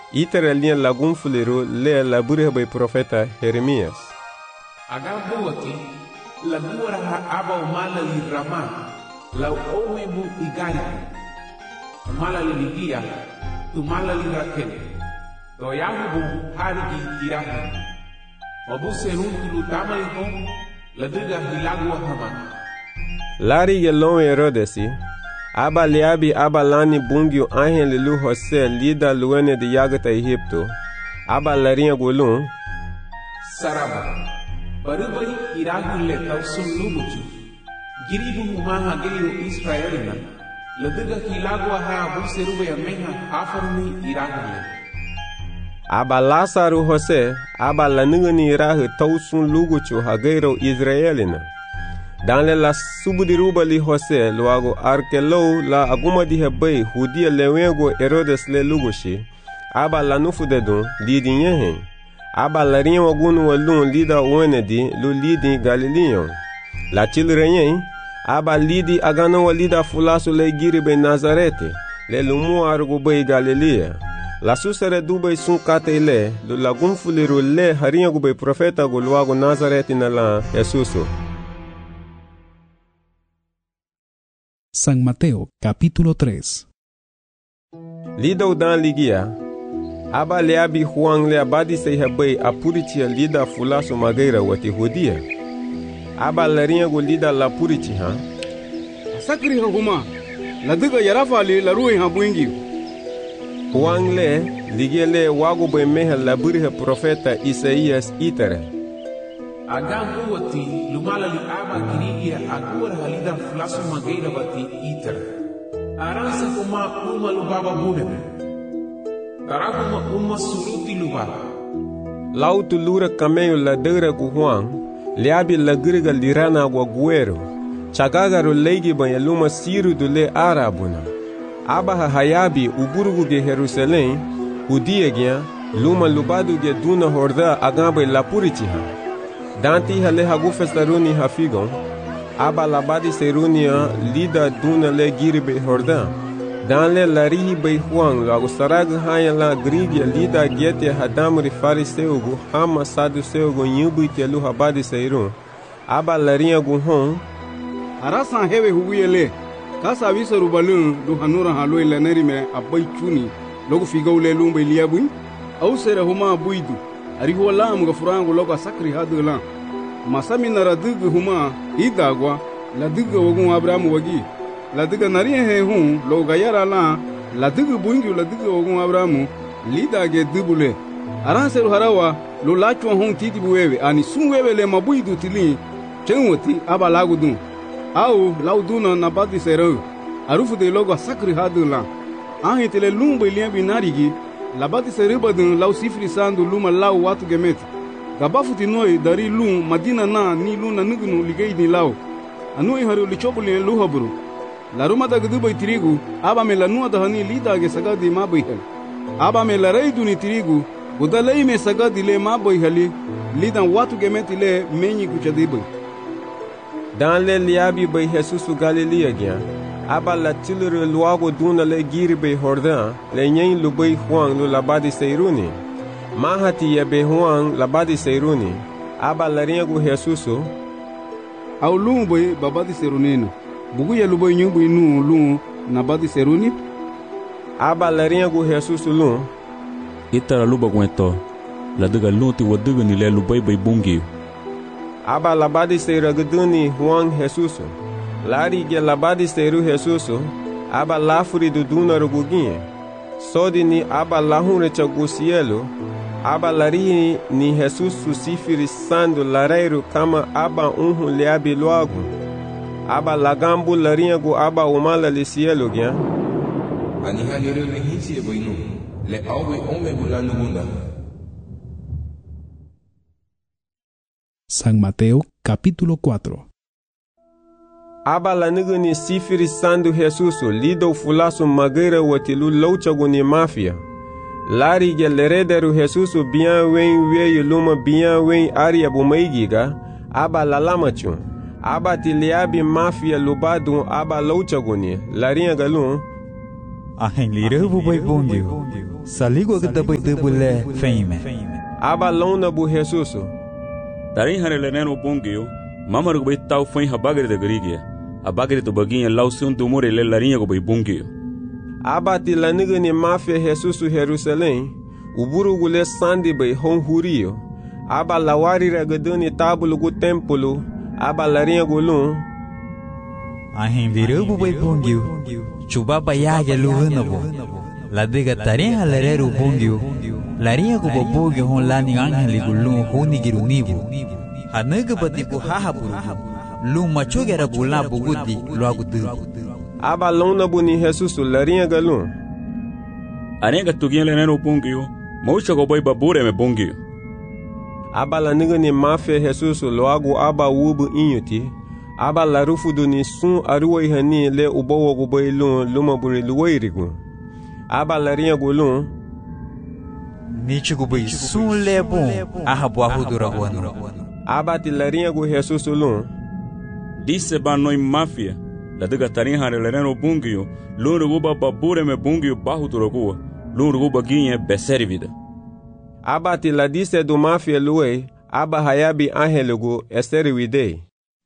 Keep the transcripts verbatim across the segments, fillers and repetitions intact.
Itara linha lagum fuleiro le labure bai profeta Jeremias. Agamboti lagura ha aba umala li rama la owe mu igari umala li ligia umala li rakel to yahu harigi tirahi wabu seruntu lutama iko ladiga hilagu hama Lari gelon Herodesi aba liabi aba lani bungio anhen lilu Jose lida luene de yagata Egipto aba larinha golun saraba barubari iragulle tausun lumuchu giribu humaha geliru Israelina ladiga hilagu ha abu serube yameha afarni iragulle aba Lázaro Jose aba laningani irahu tausun luguchu hageiro Israelina Dans la subudiruba li Jose luago arkelou la aguma di hebei hudia lewengo Herodes le lugushi aba la nufu dedun lidi nyehe aba la rien wagunu walun lida wenedi lu lidi Galileon la chilrenye aba lidi agano walida fulasu le giribe Nazarete le lumu argo bei Galilea la susere dubei sun katele lu lagum fuliru le harinha gube profeta go luago Nazarete na la Jesuso. San Mateo, capítulo tres. Lida dan ligia, aba leabi Juan le abadi se hebei apuritia lida fulaso mageira wati hudia. Aba larinha go lida la purici ha. Sakri huma, la diga yarafa li la ruin ha buingi. Juan le ligia le wago be meha la buriha profeta Isaías itere. Agambu wati lumala li aba kirigia agura halida fulasu mageira wati iter. Aransa kuma uma lubaba buneme. Tarakuma uma suruti lubaba. Lautu lura cameio la deira gu Juan, liabi la griga lirana gua guero. Chagagaru leigi banha luma siru do le arabuna. Aba hayabi uburgu ge Jerusalém, udiegia luma lubadu ge duna horda agamba la puritiha. Danti hale hagu festaruni hafigon, aba labadi serunia lida duna le giribe hordan. Dan le larihi bei Juan lago sarag haya la grigia lida gete hadamri fariseugu hama saduseugu nyubu itelu habadi seirun. Aba larinha gu hon. Arasan hewe huwiele, kasa visa rubalun du hanura haloi laneri me abai chuni, logo figau le lumbe liabui, au sere huma abuidu. Ariho lam ga furango loga sakri hadu la masami nara dugu huma idagwa la dugu wagun Abraham wagi la dugu nari he hun loga yara la la dugu bungi la dugu wagun Abraham lida ge dubule aranseru harawa lo lacho hun titi buwewe ani sunwewe le mabuidu tili chenwoti aba lagudun au lauduna nabadi sero arufu de loga sakri hadu la ahitele lumbe liabi narigi labati seribadun lau sifri sandu luma lau watu gemeti. Gabafuti noi dari lum madina na ni luna nugunu ligei ni lau. Anui haru lichobuli en luhaburu. La ruma da gudubai tirigu, aba me la nua da hani lida ge sagadi mabaihal. Aba me la reidu ni tirigu, budalei me sagadi le mabaihali, lidan watu gemeti le menyi kuchadibai. Dan le liabi bai Jesusu Galilea gya. Aba la tilere luago duna le giribe hordan, le nyen lubai Juan lu labadi seiruni. Mahati ya be Juan labadi seiruni. Aba la ringu Jesusu. Au lumbai babadi serunina. Bugu ya lubai nyubu inu lu nabadi seruni. Aba la ringu Jesusu lu. Itara luba gwento. La diga lunti waduga ni le lubai bai bungi. Aba labadi seiraguduni Juan Jesusu. Lari ge labadi seru Jesusu, aba lafuri do duna ruguginha. Sodi ni aba lahunre chagusielo, aba lari ni Jesusu sifiri sandu lareiro kama aba unhu leabi loagu. Aba lagambu larinha gu aba umala lisielo gya. Ani halere le hisi e boinu, le awe ome bulanu bunda. San Mateo, capítulo cuatro. Aba la niguni sifiri sandu Jesusu lido fulasu mageira watilu louchaguni mafia. Lari ge lerederu Jesusu bien wen weye luma bien wen aria bumaigiga, aba la lamachun. Aba tiliabi mafia lubadun aba louchaguni, larinha galun. Ahen lire bu bai bongyo. Saligo gada bai debule feime. Aba lona bu Jesus. Tarin hare leneno bongyo. Mama ru bai tau fein habagre de grigia. Abagre to baginha lausun do more le larinha go bai bongyo. Aba ti laniga ni mafia Jesus Jerusalém. Uburu gule sandi bai hon hurio. Aba lawari ragadani tabulu gu templo. Aba larinha gulun. Ahen lire bu bai bongyo. Chuba bayage luhunabo. La diga tarin halereru bongyo. Larinha go bobogyo hon lani angeli gulun honi girunibo. Hanaga batipu hahaburu. Lu machogera gula bugudi luagudu. Aba lona buni Jesus larinha galun. Arenga tuginha leneno bongyo. Maucha go boy babure me bongyo. Aba la niga ni mafia Jesus loago aba ubu inyuti. Aba la rufu do ni sun aruwa ihani le ubowo go boy lun luma buri luwairigu. Aba la rinha gulun. Nichi go boy sun le bon ahabu ahudura wano. Aba ti la rinha go Jesus lun. Disse ba noi mafia. La diga tarin hare leneno bongyo. Lun ruguba babure me bongyo bahudura gua. Lun ruguba ginha beseri vida. Aba ti la disse do mafia luwe. Aba hayabi angelugu esteri widei.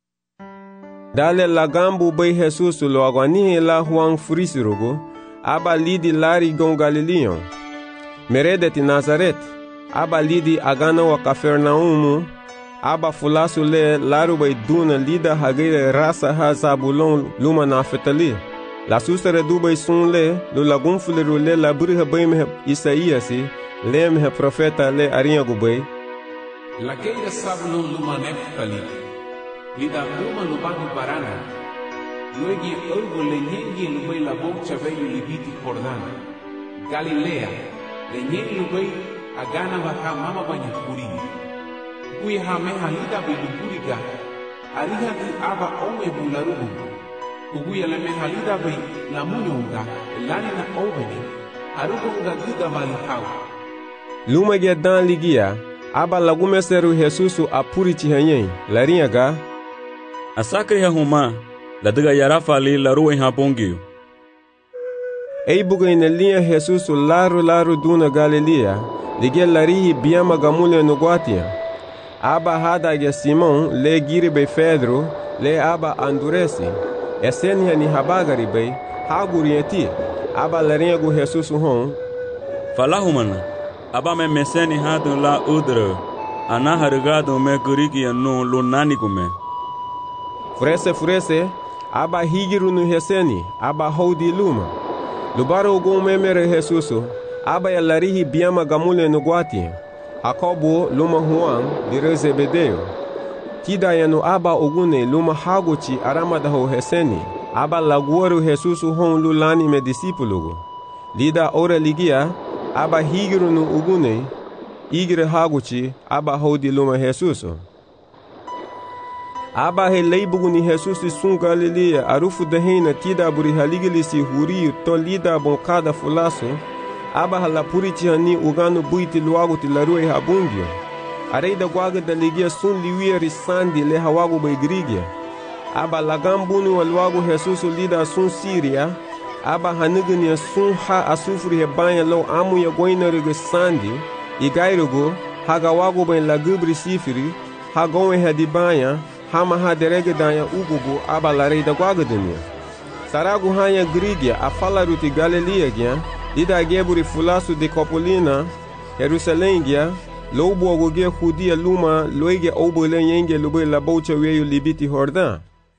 Dale la gambu bai Jesus lo agwanihe la huang frisirugo. Aba lidi lari gon Galileon. Meredeti Nazaret. Aba lidi agana wa Kafernaumu. Aba fulasu le laru bai duna lida hagire rasa ha Zabulon luma Naftali. La susere du bai sun le lo lagun fuliru le la buriha bai mehe Isaíasi. Le mehe profeta le arinha gu bai. La keira Zabulon luma Naftali. Lida luma lubagi barana. Luegi urgo le nyengi lubai la bocha veio libiti Jordana. Galilea. Le nyengi lubai agana baka mama banya kurini. Kui hameha lida biluburiga. Ariha di aba ome bularugu. Kuguya le meha lida bai la munyonga. Lani na oveni. Arugunga lida malihau. Luma ge dan ligia. Aba lagume seru Jesusu apuri chihanyen. Larinha ga. Asakre ha huma. La diga yarafa li la rua ha bongyo. Ei buga ina linha Jesusu laru laru duna Galilea. Ligia larihi biama gamule no guatia. Aba hada ge Simon le giri be Pedro le aba anduresi. Esenia ni habagari be hagurieti. Aba larinha gu Jesusu hon. Falahumana. Aba me meseni hadu la udra. Ana hargado me kuriki no lo nani kume. Furese furese. Aba higiru no reseni. Aba hodi luma. Lubaro go memere Jesusu. Aba ya larihi biama gamule no guatia. Jacobo luma Juan de Zebedeo. Tida yano aba ogune luma haguchi aramadaho heseni. Aba laguaru Jesusu hon lulani me discipulugo. Lida ora ligia. Aba higiru no ugune. Igre haguchi aba hodi luma Jesusu. Aba he leibugu ni Jesusu sun Galilea arufu dehena tida buri haligilisi huri to lida bonkada fulaso. Aba halapurichi hani ugano buiti luagu ti larue habungyo. Areida guaga da ligia sun liwia risandi le hawagu baigrigia. Aba lagambunu wa luagu Jesusu lida sun Siria. Aba hanigania sun ha asufuri he banya lo amu ya goina rige sandi. Igairugo hagawagu bain lagubri sifiri. Hagowe hadi banya. Hama ha derege danya ugugu aba lareida guaga dunia. Saragu hanya grigia afala ruti Galilea gia. Lida geburi fulasu de Copolina, Jerusalém gia, lobo agogia judia luma, loige obole yenge lube la bocha weyo libiti Jordán.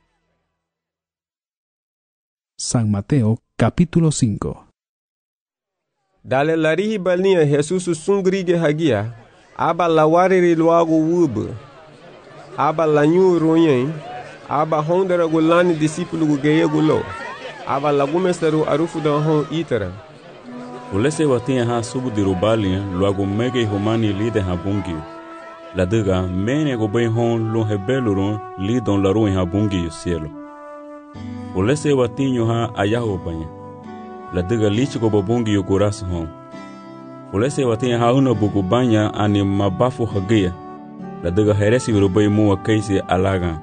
San Mateo capítulo cinco. Dale larihi balnia Jesusu sungrige hagia, aba lawariri luago wubu, aba lanyu royen, aba hondera gulani discípulo gugeye gulo, aba lagumesteru arufu da hon itera. Ulese watinha ha subu de rubalia logo mege romani lide ha bungi. La diga mene go bem hon lo rebelurun lidon la ruin ha bungi cielo. Ulese watinho ha ayaho banha. La diga lich go babungi o coração hon. Ulese watinha ha una bugu banha ani mabafu hagia. La diga heresi rubai mua kaisi alaga.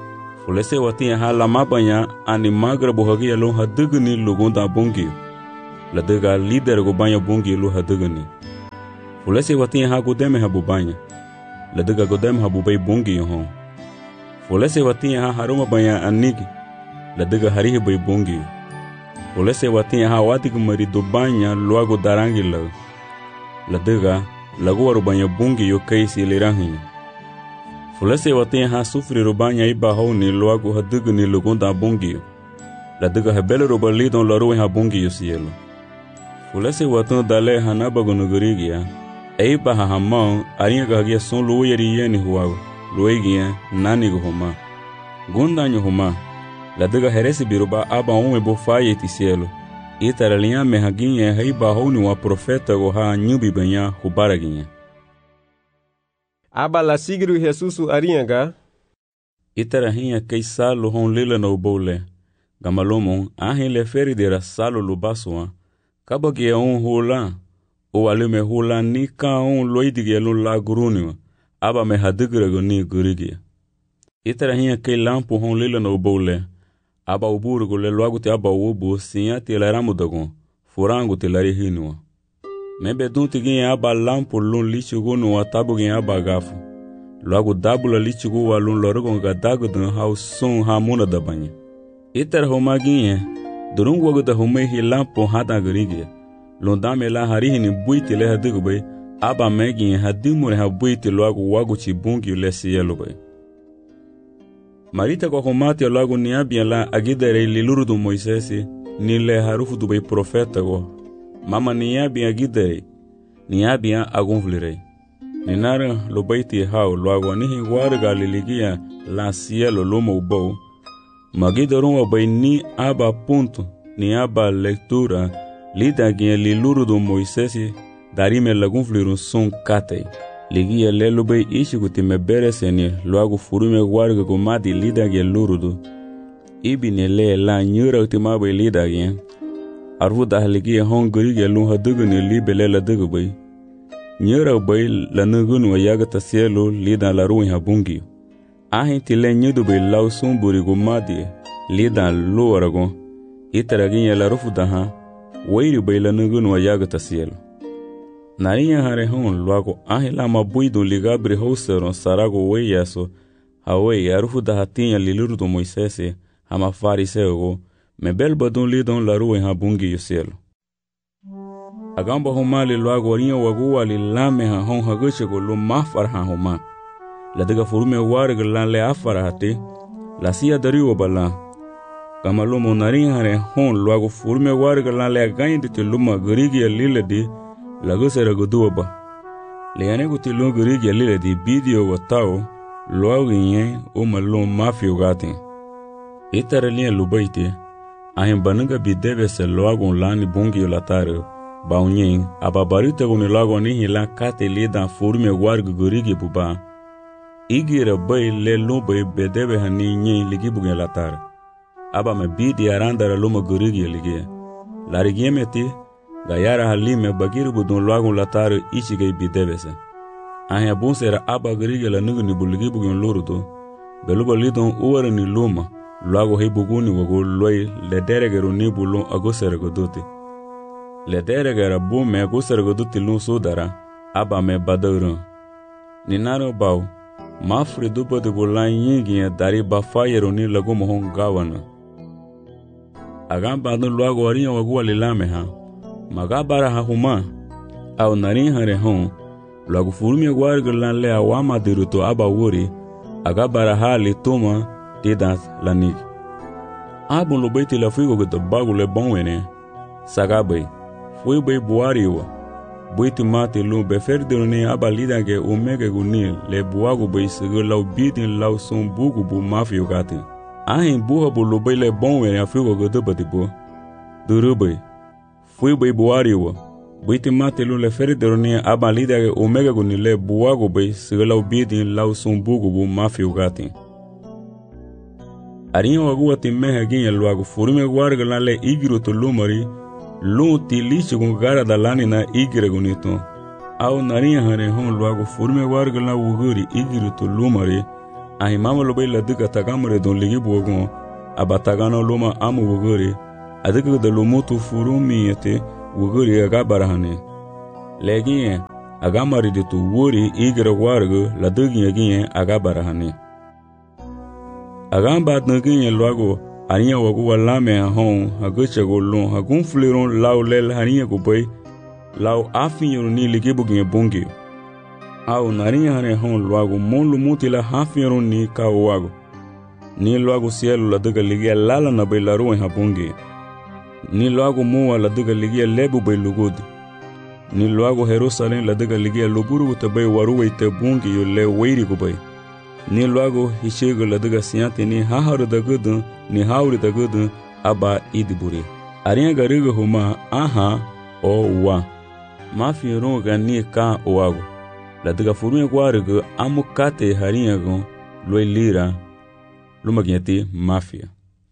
Ulese watinha ha lama banha ani magra bo hagia lo ha diga ni lugunda bungi. la dega líder go banha bungi lu hadugani. Fulese watinha ha godeme ha bubanya. La dega godeme ha bubai bungi hon. Fulese watinha ha haruma banha anigi. La dega harihi bai bungi. Fulese watinha ha watig mari do banha luago darangi la. La dega lagu waru banha bungi yo kaisi lirahi. Fulese watinha ha sufri ro banha iba honi luago hadugani lugonda bungi. La dega hebele ro bali don la ruha bungi yo cielo. Fulese watan dale hanaba gonugurigia. Eiba ha hamão arinha gagia son luierieni huago. Luigia nani go homa. Gondanho homa. La dega herese biruba aba um e bofaye ti cielo. Itaralinha mehaginha heiba honi wa profeta go ha nyubi banha hubaraginha. Aba la sigru Jesusu arinha. Itarahinha kei salo hon lila no bole. Gamalomon ahin le feridera salo lubaswa. Kabagia un hula, o alume hula ni ka un loidigia lun la guruniwa, aba me hadigrego ni gurigia. Itara hinha kei lampu hon lila no bole, aba uburgo le loago te aba ubu sinha te laramu dagon, furango te lari hinua. Mebe dunti ginha aba lampu lun lichigo no atabu ginha aba gafu, loago dabula lichigo wa lun lorogon gadago dun hau sun hamuna da banha. Itara homa ginha, durung wago da humei hi lampo hada garigia. Londame la harihi ni buiti le hadigu bay, aba megi hadimure ha buiti loago wago chi bungi le sielo bay. Marita kwa homati loago ni abia la agidere liluru du Moisesi, ni le harufu du bay profeta go. Mama ni abia agidere, ni abia agunvlirei. Ni nara lo baiti hao loago nihi warga liligia la sielo lomo ubou, Magidorum bay ni aba ponto, ni aba leitura, lida guia liluru do Moisés, darime lagun flirun son catei. Ligia lelo bay ishiguti me bereseni, loago furume guarga gomadi lida guia lurudo. Ibine le la nyura ultima bay lida guia. Arvu dah ligia hongrigia lun haduguni libele la dugu bay. Nyura bay la nugunu yagata cielo lida la ruin habungi. Ahin tile nyidu bay lau sumburi gomadi lida lu aragon. Itaraginha la rufu daha, wairi bay la nugunu yagata cielo. Narinha hare hon loago ahin la mabuido ligabri houseron sarago weiaso, hawei arufu daha tinha liluru do Moisés, hama fariseo, me bel badon lidon la rua em habungi o cielo. Agamba homali loago rinha wagua li lame ha hon haguchego lo mafar ha homa. La diga furume warga lan le afara hati, la sia dariwa bala. Kama lomo narinha hare hon loago furume warga lan le gainde te luma garigi lile di, la gusera godua ba. Le anego te lo garigi lile di bidio watao, loago nye o malo mafio gaten. Itara linha lubaite, ahin bananga bideve se loago lani bungi o lataro, baunyen, ababarita goni loago nihi la kate lida furume warga garigi buba. Igira bay le lumbai bedebe hani nye ligi bugen latar. Aba me bidi arandara luma gurigi ligi. Larigi meti, gayara halime bagiru budun loagun latar ichi gay bidebe se. Ahin abun sera aba gurigi la nugu ni buligi bugen lurudo. Beluba lidon uwara ni luma, loago hei buguni wago loy le deregeru ni bulun agusera goduti. Le deregera bu me agusera goduti lun sudara, aba me badauran. Ninaro bau, Mafre dupa de bolan yinguinha dari bafayero ni lagu mohon gawana. Agamba no loago arinha wagua lilame ha. Magabara ha huma. Au narinha rehon. Loago furumi guarga lan le awama diruto aba wuri. Agabara ha li tuma tidas lanig. Abun lo baiti la figo gata bagu le bonwene. Sagabay. Fui bay buariwa. Buiti mate lu beferdero ne aba lida ge omega gunil le buago bay sege lau bitin lau son bugu bu mafio gati. Ahin buha bu lo bay le bonwe afrigo ge dubati bu. Duru bay. Fui bay buariwa. Buiti mate lu le ferdero ne aba lida ge omega gunil le buago bay sege lau bitin lau son bugu bu mafio gati. Arinha wagua timeha ginha luago furume guarga lan le igiro to lumari. Lu tilichi con gara da lani na igre gunito. Au narinha hare hon loago furme warga la wuguri igre to lumari. Ahi mama lo bay la duka tagamre don ligi bogon. Aba tagano luma amu wuguri. Adika da lumutu furumi yete. wuguri aga barahane. Legin aga maridu tu wuri igra wargu la dugin gin aga barahane. Aga bat nugin luago ania wagu walame hon hagucha golon hagun fliron law lel hania go bay law afin ni ligibu gin bungi. Au narinha hane hon luago mon lumutila hafin ni ka wago. Ni luago cielo la duga ligia lala na bay la ruin habungi. Ni luago mua la duga ligia lebu bay lugud. Ni luago Jerusalem la duga ligia luburu te bay waruwe te bungi yo le weiri go bay. Ni luago hishego la duga siante ni haharu da gudu ni hauri da gudu aba idiburi. Arinha gariga huma aha o wa. Mafi ronga ni ka oago. La duga furunha guarigo amukate harinha go loi lira lumagiati mafia.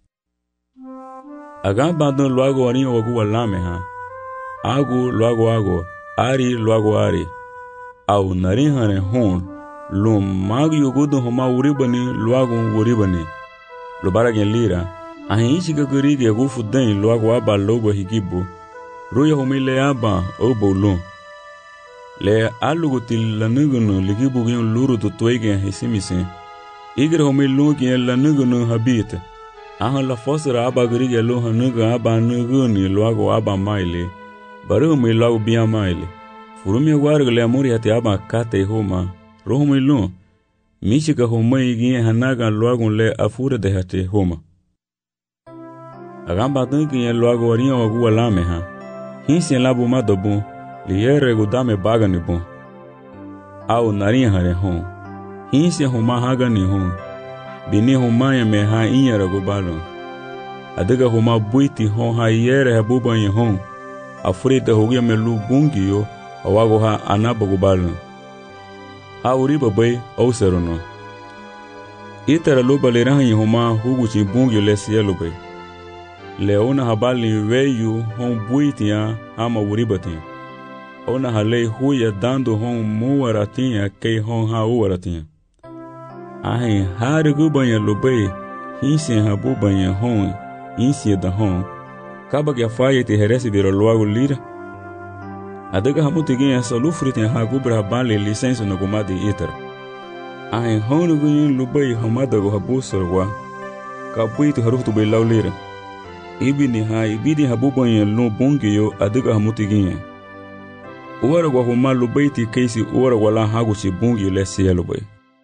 Aga bandon luago arinha wagu walame ha. Agu luago ago, ari luago ari. Au narinha ne hon, lu magi yugudu homa uribani luago uribani. Lubara gen lira, ahin ichi gagurigi agu fudain luago aba lobo higibu. Ruya homile aba obo lu. Le alugutil lanugunu ligibu gen luru tutuegen hisimisen. Igre homile lu gen lanugunu habite. Ahan la fosra aba gurigi lu hanuga aba nuguni luago aba maile. Baru mi lau bia maile. Furumi warga le amuri hati aba kate homa. Rohumi lu. Mishika homa igi hanaga luagun le afure de hati homa. Agamba tunki en luago warinha wagu walame ha. Hinsi en labu madobu. Liere gudame bagani bu. Au narinha hare hon. Hinsi homa hagani hon. Bini homa ya me ha inyara gubalo. Adiga homa buiti hon ha iere ha buba yin hon. Afrita hogia melu bungiyo awago ha anabago balu. Ha uriba bay au serono. Itara luba le rahi homa huguchi bungiyo le sielo bay. Leona habali weyu hon buitia hama uribati. Ona hale huya dando hon muwaratia kei hon ha uwaratia. Ahin hari gubanya lubay hinsi habu banya hon insi da hon. Kaba que a faia te receberá logo lira. Adaga hamuti ganha salufri tem hagubra bale licença no gomade itara. A em hono ganha lubai hamada go habusarwa. Kapuito haruto be laulira. Ibini ha ibidi habubanha no bongeyo adaga hamuti ganha. Ora go homa lubai ti keisi ora wala haguchi bongeyo le cielo bay.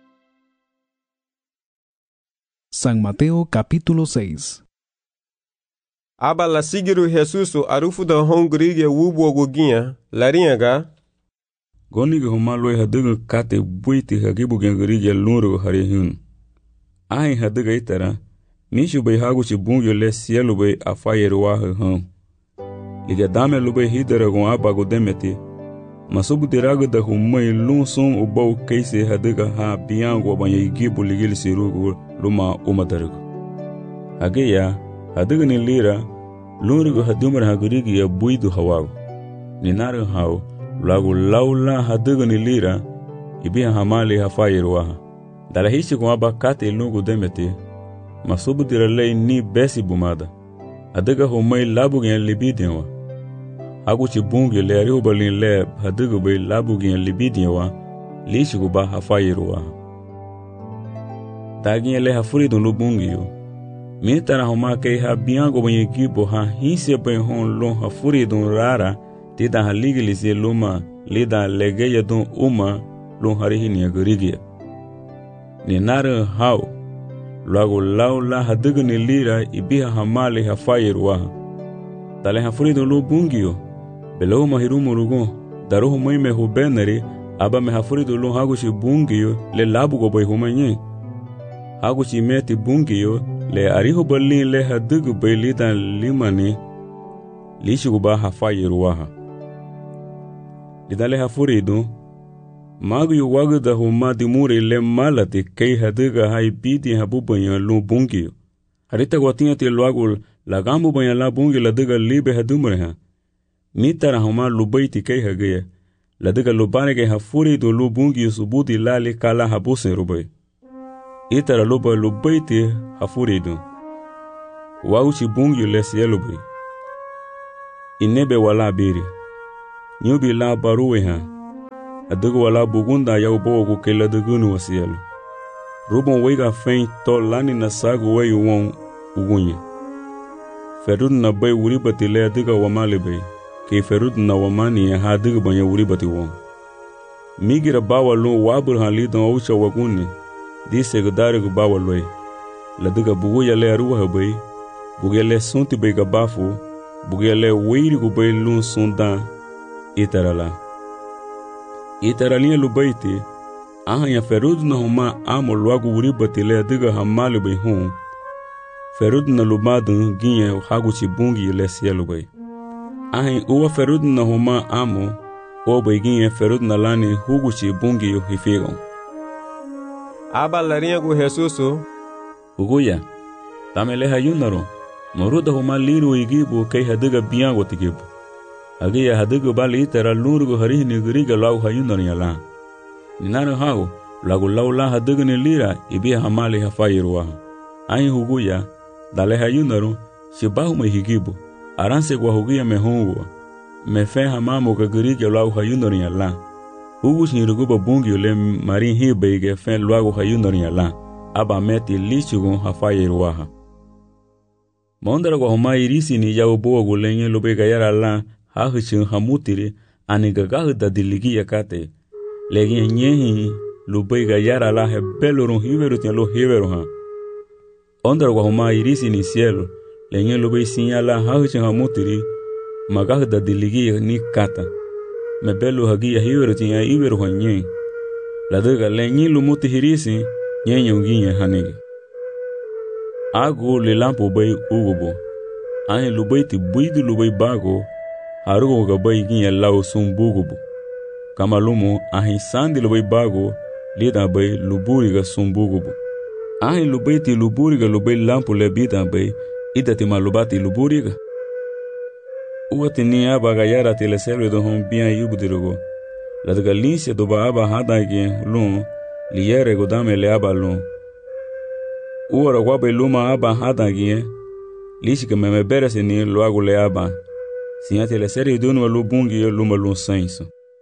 San Mateo capítulo seis. Aba la sigiru Jesusu arufu da hongriga wubo goginha laringa goniga homa loi hadaga kate buiti hagibu gengriga lunro hare hun. Ai hadaga itara nishu bay haguchi bungyo le cielo bay afayeru wa han. Liga dame lubay hidara gon aba go demeti. Masubu diraga da humai lunson ubau keise hadaga ha biango banya igibu ligil sirugo luma umadarago. Ageya hadaga ni lira lurigo hadumar hagurigi ya buidu hawago. Ni nare hao lagu laula hadaga ni lira ibia hamali hafayeru waha. Dala hishi kwa aba kate lungu demeti. Masubu diralei ni besi bumada. Hadaga humai labu gen libidianwa. Haguchi bungi le ariho balin le hadaga bay labu gen libidianwa. Lishi kuba hafayeru waha. Dagin le hafuridun lu bungi yo. Mitara homa kei ha biango banyi gibo ha hinse bay hon lon ha furi dun rara tida ha ligilise luma lida legeya dun uma lon harihi ni agarigia. Ni nare hao lago laula ha diga ni lira ibiha hamali ha fayir waha. Dale ha furi dun lo bungio belau mahirumu rugon daruhu moime hu benari aba me ha furi dun lon hagushi bungio le labu go bay humanyi. Haguchi meti bungio le ariho balin le hadugu bailidan limani lishuguba hafayeru waha. Lidale hafuridu magu yu wagu da huma dimuri le malati kei haduga hai bidi habubanyan lu bungiyo. Harita guatinha te luagul lagambu banyan la bungi la duga libe hadumre ha. Mitara huma lubaiti kei hagaya la duga lubane ke hafuridu lu bungiyo subuti lali kala habuse rubai. Itara luba lubaiti hafuridu. Wauchi bungyo le cielo bay. inebe wala biri nyubi la baruwe ha adugo wala bugunda ya ubogo ke la dugunu wasielo rubon wega fein to lani na sago we won ugunye ferud na bay wuri batile aduga wamale bay ke ferud na wamani ha aduga banya wuri bati won migira bawa lo wabur hali don aucha waguni dise godare go bawa loy la duga bugu ya le ruwa bay bugele sunti bay gabafu bugele weiri go bay lun sunda itarala itaralia lubaiti aha ya ferud na huma amo loagu wuri batile diga hamale bay hon ferud na lubadu ginye haguchi bungi lesia lubay aha uwa ferud na huma amo o bay ginye ferud na lani huguchi bungi yo hifigo aba laria go Jesusu uguya tamele hayunaro moruda huma liru igibu kay hadiga biyango tigibu agiya hadiga bali itara lurgo harihni guriga law hayunaro yala ninano hago lagu laula hadiga ni lira ibi hamali hafayirwa ai huguya dale hayunaro shibahu mehigibu aranse kwa huguya mehungu mefe hamamu ka guriga law hayunaro yala hugu shinirugo bungi ole mari hibege fen law hayunaro yala aba meti lichugo hafayirwa Mondara kwa homa irisi ni yao boa gulenye lobe gayara la hahishin hamutiri ani gagahu da diligi yakate legi nyehi lobe gayara la hebelorun hiveru tian lo hiveru ha ondara kwa homa irisi ni cielo lenye lobe sinya la hahishin hamutiri magahu da diligi ni kata mebelu hagi ya hiveru tian hiveru ha nye ladega lenye lumuti hirisi nyenye unginye hanigi Ago le lampo bay ugobo ahe lubay ti buidu lubay bago harugo ga bay ginya law sum bugobo kamalumo ahe sandi lubay bago lida bay luburi ga sum bugobo ahe lubay ti luburi ga lubay lampo le bida bay idati malubati luburi ga uwati ni aba ga yara ti le serve do hom bien yubudirugo ladaga linse do ba aba hada ge lum liyere go dame le aba lum Uora guabe luma aba hadangie lishi que me berese ni lo hago le aba sinyate le seri dunu lo bungi yo luma lo senso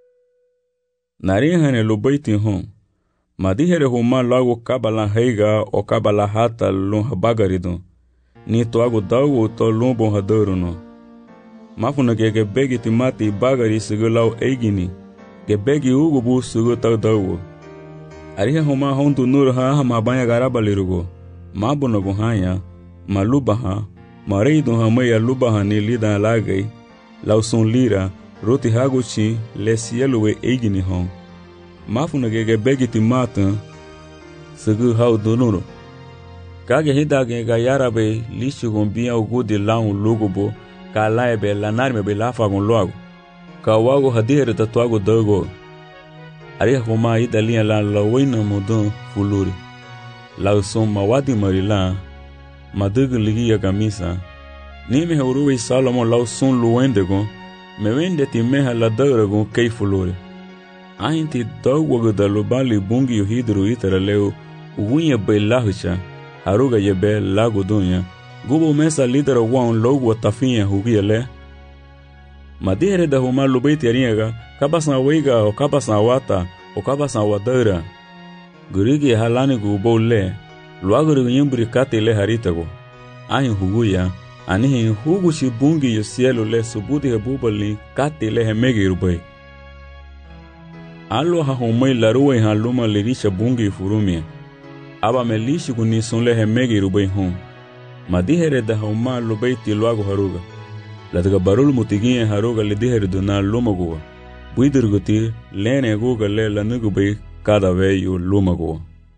nari hane lo baiti hon madihere homa lo hago kabala heiga o kabala hata lo habagarido ni to hago dawo to lo bon hadoro no mafuna ke ke begi timati bagari sigulaw eigini ke begi ugo bu sugo ta dawo ari homa hondu nur ha ma banya garabalirugo Mabono gohanya, malubaha, mareido hamaya lubaha ni lida lagay, lauson lira, roti haguchi, lesielwe eigini hon. Mafuna gege begiti mata, segu hau donoro. Kage hidage gayarabe, lishu gombia ugudi laun lugobo, ka laebe lanarme be lafa gon loago. Ka wago hadihere tatuago dogo. Aria homa idalia la lawina modon fuluri. Lau son mawadi marila madugu ligi ya kamisa ni me hauruwe Salomon lau son luendego me wende ti meha la daurago kei fulore ainti dawwago da lobali bungi yo hidru itara leo ugunya be lahucha haruga yebe lago dunya gubo mesa lidera wan logo watafinya hugia le madihere da huma lobeiti ariaga kabasan weiga o kabasan wata o kabasan wadaura Gurigi halani gubo le, luaguru nyumbri kate le haritago. Ahi huguya, anihi hugu shibungi yo cielo le subudi hebubali kate le hemegi rubay. Alo ha homai laruwe ha luma lirisha bungi furumia. Aba me lishi kunison le hemegi rubay hon. Madihere da homa lubaiti luago haruga. Lataga barul mutiginye haruga lidihere duna lumagoa. Buidurguti lene guga le lanugubay cada vello lúmago.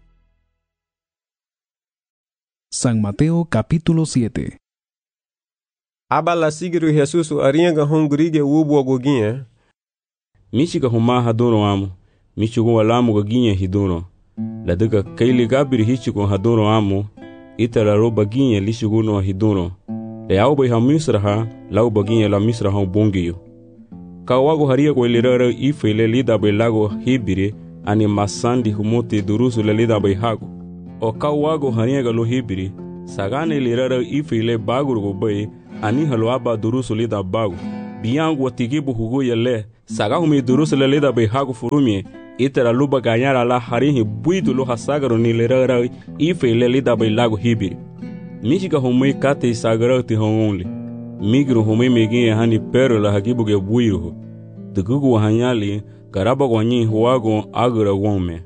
San Mateo capítulo siete. Abala sigiru Jesus aringa hungurige wubo goginye. Michiga huma hadoro amo. Michigo walamu goginye hidoro. Ladega kaili gabiri hichigo hadoro amo. Itara roba ginye lishigo no hidoro. Le au bai ha misra ha, lau baginye la misra ha bongiyo. Kawago haria go ilirara ifele lida bai lago hibire. Ani masandi humuti durusu lelida bai hago. O kawago haniega lo hibiri, sagane lirara ifile bagurgo bai, ani halo aba durusu lida bago. biang watigi bu hugo yele saga humi durus le leda be hagu furumi itera luba ganyara la harihi buidu lo hasagaro ni lerara ife le leda be lagu hibiri michiga humi kate sagaro ti hongonli migru humi megi hani pero la hagibu ge buiru dugugu hanyali garaba gwanyi huago agura wome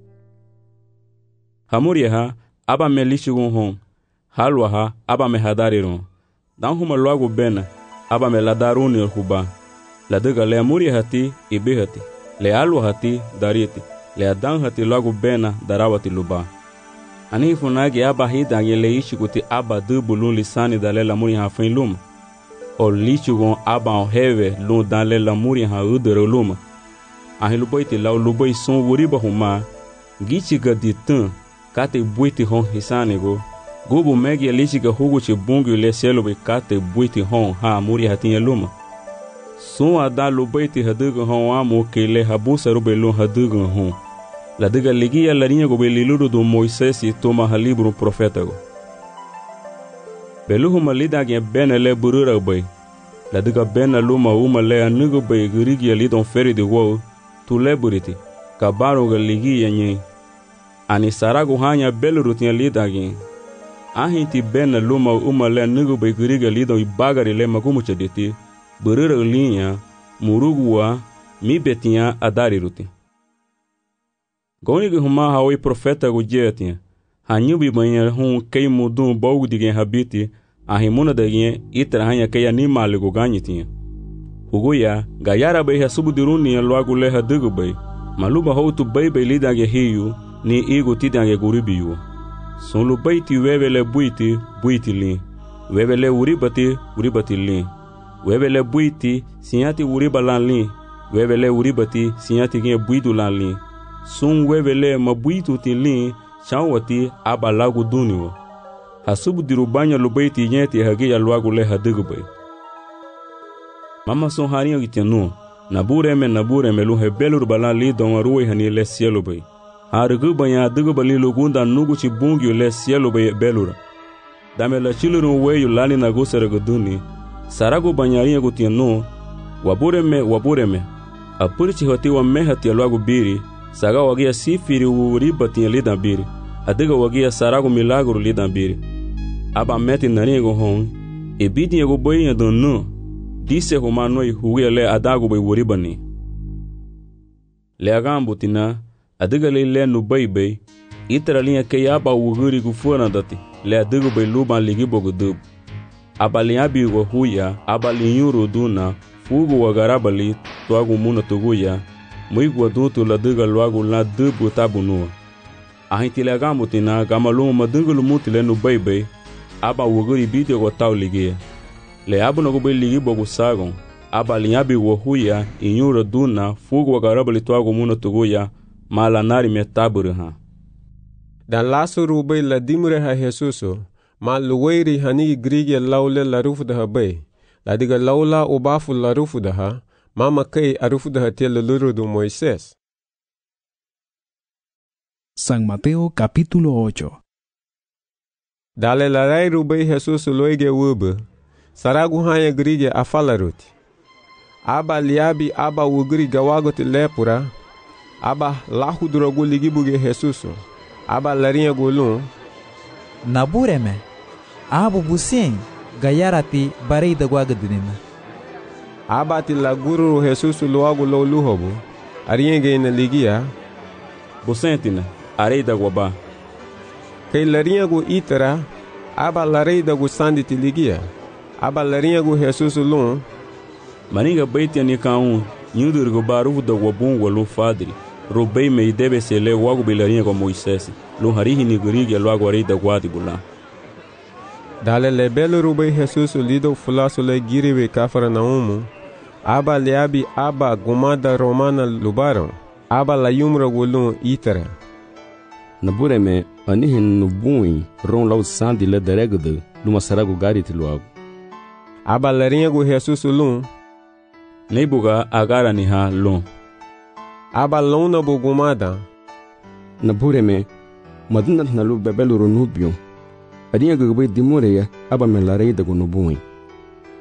hamuriha aba me lishugun hon halwaha aba me hadariron dan huma loago bena aba me ladaruni huba la daga le amuri hati ibihati le alwa hati dariti le adan hati loago bena darawati luba ani funagi aba hida le ishikuti aba dubulun lisani dale la muri ha fin luma o lichugon aba o heve lu dale la muri ha udero luma ahi luboiti la luboi son wuriba huma gichiga ditan kate buiti hon hisanigo Gubu megi lichiga hugu chi bungu le selo be kate buiti hon ha muri hatinye luma. Sun ada lubaiti haduga hon amu ke le habusa rube lun haduga hon. La diga ligia la linha go be liluru do Moisés e toma halibro profeta go. Beluhu malida gen bena le burura bay. La diga bena luma uma le anugo bay gurigi lidon feri de wo tu le buriti. Kabaro ga ligia nye. Ani sarago hanya beluru tinha lida gen. Ahinti bena luma uma le nugu bay guriga lidon ibagari le magumu chaditi. Burura linha murugua mi betinha adari ruti. Goni huma hawi profeta go jetinha. Hanyubi banha hun kei mudum bogu digen habiti. Ahimuna dagen itra hanya kei animal go ganyitinha. Huguya gayara bay hasubu diruni loago le hadugo bay. Maluba houtu bay bay lidange hiyu ni igo tidange guribiyu. Son lu bay ti webele buiti buiti lin. Webele uribati uribati lin. Webele buiti sinyati uriba lan lin. Webele uribati sinyati gen buidu lan lin. Sun webele mabuitu ti lin chanwati aba lagu duniwo. Hasubu dirubanya lubaiti nyeti hagi ya luagu le hadugu bay. Mama son harinyo gitenu. Nabure me nabure me luhe belur balan li don ruwe hani le cielo bay. Harugu banya dugu bali lugunda nugu chi bungyu le cielo bay belura. Dame la chiluru weyu lani na gusere guduni. Saragu banyarinyo gutenu. Wabure me wabure me. Apuri chi hoti wa mehati ya luagu biri. Saga wagia sifiri uribati ya lidan biri. Adiga wagia saragu milaguru lidan biri. Aba meti naringo hon. Ebidi ya guboyi ya donu. Dise humanoi hugia le adagu bay uribani. Le agambu tina. Adiga le le nubai bay. Itra linha ke aba uguri gufuna dati. Le adiga bay luban ligibo gudub. Aba linhabi go huya. Aba linyuru duna. Fugu wagarabali. Tuagu muna tuguya. Muigu adutu la diga luagu la dubu tabunua. Ahinti le agambu tina. Gamaluma madungu lumuti le nubai bay. Aba uguri bidi go tau ligia. Le abu no go ligi bogu sagon. Aba linhabi go huya. Inyuru duna. Fugu wagarabali tuagu muna tuguya. Mala nari me taburu ha. Dan lasu rubay la dimre ha Jesuso. Ma luwairi hani grige laule la rufu da ha bay. La diga laula ubafu la rufu da ha. Mama kay arufu da ha tele luru do Moisés. San Mateo capítulo ocho. Dale la rai rubay Jesuso loige wube. Saragu hanya grige afalaruti. Aba liabi aba wugri gawagote lepura. Aba lahu drogu ligibuge Jesuso. Aba larinha golun. Nabureme. Abu busen. Gayarati barei da guagadinina. Aba ti laguru Jesuso loago lo luhobu. Arienge ina ligia. Busentina. Arei da guaba. Kei larinha go itera. Aba larei da gusandi ti ligia. Aba larinha go Jesuso lun. Maninga beitia ni kaun. Nyudur go baru da guabun walu fadri. Robei me debe se le wago bilarinha com Moisés. Lo harihi ni gurigi lo agora da guadi bula. Dale le belo robei Jesus lido fulaso le giriwe kafara naumu. Aba leabi aba gumada romana lubaron. Aba la yumra golun itera. Nabure me anihin nubui ron lau sandi le deregde luma sarago gariti loago. Aba larinha go Jesus lun. Neibuga agara ni ha lun. Aba lona bugumada. Nabure me madinda na lu bebelo ronubio. Adinha gugbe dimureya aba me larei da gonubui.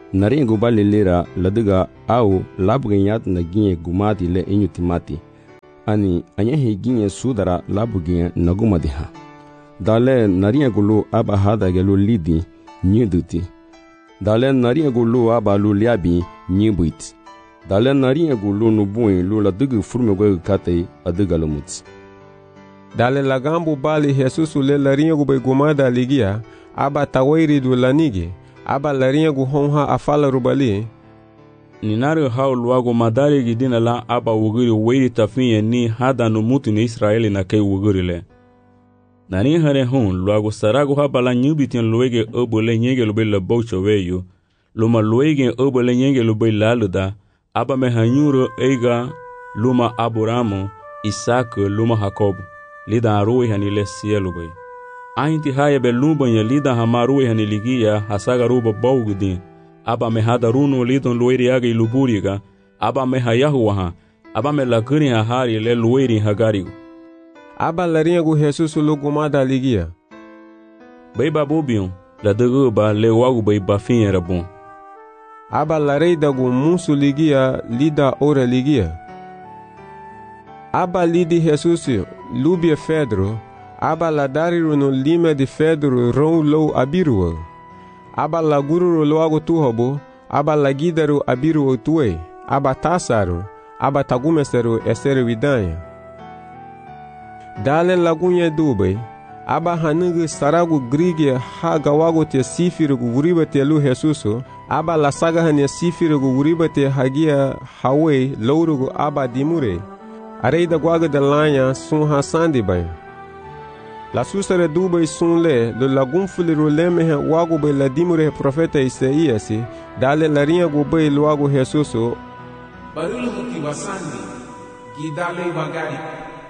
Narinha gubali lera ladiga au labuganyat na ginye gumati le inyutimati. Ani anyahi ginye sudara labuginya nagumadiha. Dale narinha gulu aba hada gelu lidi nyiduti. Dale narinha gulu aba lu liabi nyibuiti. Dale narinha gulu nubuin lu ladiga furme gwe katei adiga lumuti. Dale lagambu bali Jesusu le larinha gubay gumada ligia aba tawairi du lanigi. Aba larinha gu honha afala rubali. Ninari hao luago madari gidina la aba wugiri weiri tafinye ni hada no mutu ni Israeli na kei wugiri le. Nani hare hon luago sarago haba la nyubitin luege obo le nyege lube le baucho weyo. Luma luege obo le nyege lube laluda. Aba me hanyuro eiga luma Aburamo, Isaac luma Jacob. Lida arui hanile sielu bay. Ainti haya be lumba ya lida hamarui haniligia hasaga ruba baugudin. Aba me hada runo lidon lueri aga iluburiga. Aba me hayahuaha. Aba me lakini hahari le lueri hagarigo. Aba larinha gu Jesusu lu gumada ligia. Bay babubion, la deguba le wagu bay bafin rabon. Aba lareida gu musu ligia lida ora ligia. Aba lidi Jesusu lubia Fedro. Aba la dariru no lima de Fedro ron lo abiruwa. Aba la gururu loago tuhobo. Aba la gidaru abiruwa tuwe. Aba tasaru. Aba tagumeseru eseru vidanya. Dale lagunye dube. Aba hanugu saragu grige ha gawago te sifiru gu guriba te lu Jesusu. Aba la saga hanya sifiru gu guriba te hagia hawe lourugu aba dimure. Areida guaga de lanha sun hasandi bay. La susare dubay sun le lo lagun fuliru lemehe wago bay la dimure profeta Isaiasi. Dale larinha gu bay luago Jesusu. Barulu kiwasandi gidale wagari.